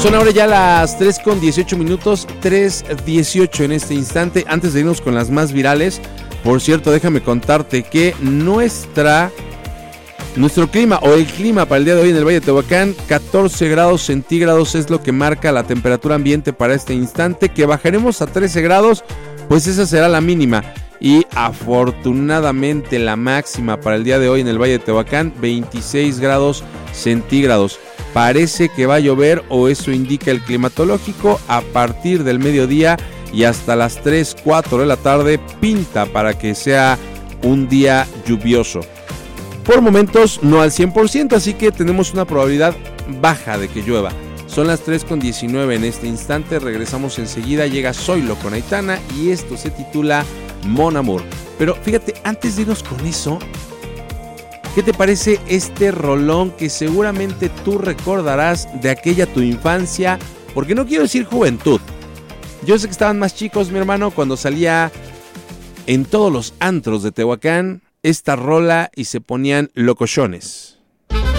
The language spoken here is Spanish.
Son ahora ya las 3:18, 3:18 en este instante. Antes de irnos con las más virales, por cierto, déjame contarte que nuestro clima o el clima para el día de hoy en el Valle de Tehuacán, 14 grados centígrados es lo que marca la temperatura ambiente para este instante, que bajaremos a 13 grados, pues esa será la mínima. Y afortunadamente la máxima para el día de hoy en el Valle de Tehuacán, 26 grados centígrados. Parece que va a llover, o eso indica el climatológico, a partir del mediodía y hasta las 3, 4 de la tarde pinta para que sea un día lluvioso. Por momentos no al 100%, así que tenemos una probabilidad baja de que llueva. Son las 3:19 en este instante, regresamos enseguida, llega Zoilo con Aitana y esto se titula Mon Amour. Pero fíjate, antes de irnos con eso, ¿qué te parece este rolón que seguramente tú recordarás de aquella tu infancia? Porque no quiero decir juventud. Yo sé que estaban más chicos, mi hermano, cuando salía en todos los antros de Tehuacán esta rola y se ponían locochones.